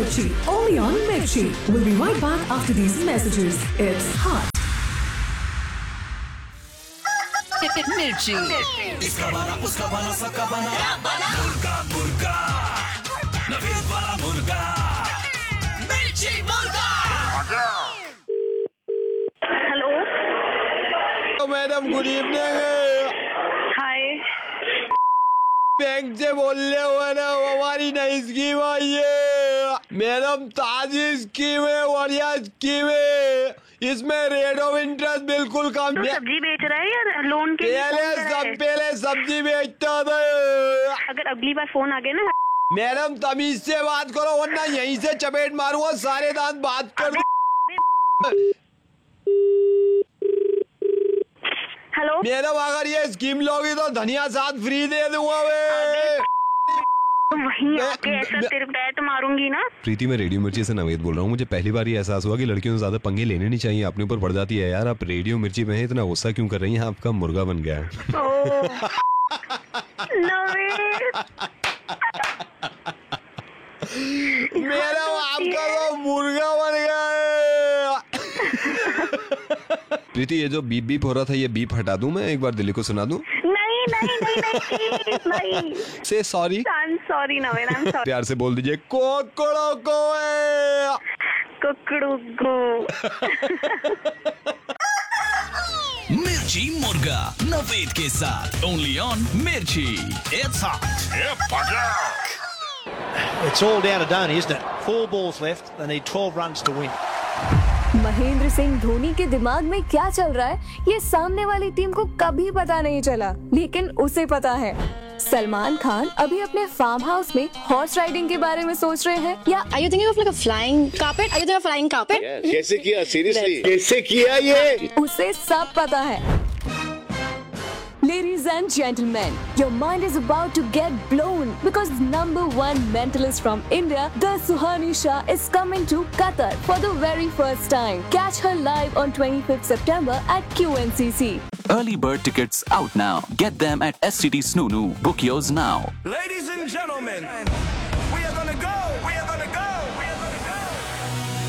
Mirchi, only on Mirchi. We'll be right back after these messages. It's hot. Mirchi. इसका बना, उसका बना, सबका बना, मुर्गा मुर्गा, नवीन वाला मुर्गा, मिर्ची मुर्गा। Hello madam good evening. हाय। बैंक से बोल रहे हो ना, हमारी नई स्कीम आई है मैडम, ताजी स्कीम है, बढ़िया स्कीम है। इसमें रेट ऑफ इंटरेस्ट बिल्कुल कम। तो सब्जी बेच रहा है या लोन के लिए पहले सब्जी बेचता था। अगर अगली बार फोन आ गया ना मैडम तमीज से बात करो, वरना यहीं से चपेट मारूंगा, सारे दांत बात कर। हेलो मैडम अगर ये स्कीम लोगी तो धनिया साथ फ्री दे दूंगा मैं। वहीं आके ऐसा तेरे पैर तो मारूंगी ना। प्रीति, मैं रेडियो मिर्ची से नवेद बोल रहा हूँ। मुझे पहली बार ये एहसास हुआ कि लड़कियों से ज्यादा पंगे लेने नहीं चाहिए, अपने ऊपर पड़ जाती है यार। आप रेडियो मिर्ची में इतना गुस्सा क्यों कर रही हैं? आपका मुर्गा बन गया है। मेरा आपका तो मुर्गा बन गया है। प्रीति, ये जो बीप बीप हो रहा था, ये बीप हटा दूं मैं? एक बार दिल्ली को सुना दूं? नहीं। से sorry. Sorry Naved, I am sorry. प्यार से बोल दीजिए कोकड़ो को। कुकड़ू को। मिर्ची मुर्गा नवेद के साथ ओनली ऑन मिर्ची। It's hot. It's all down to Dhoni, isn't it? 4 balls left. They need 12 runs to win. Mahendra Singh Dhoni के दिमाग में क्या चल रहा है, ये सामने वाली टीम को कभी पता नहीं चला, लेकिन उसे पता है। सलमान खान अभी अपने फार्म हाउस में हॉर्स राइडिंग के बारे में सोच रहे हैं। या Are you thinking of like a flying carpet? Are you thinking of flying carpet? कैसे किया? सीरियसली कैसे किया ये? उसे सब पता है। Ladies and gentlemen, your mind is about to get blown because #1 mentalist from India, the Suhani Shah, is coming to Qatar for the very first time. Catch her live on 25th September at QNCC. Early bird tickets out now. Get them at SCT Snoo. Book yours now. Ladies and gentlemen, we are gonna go.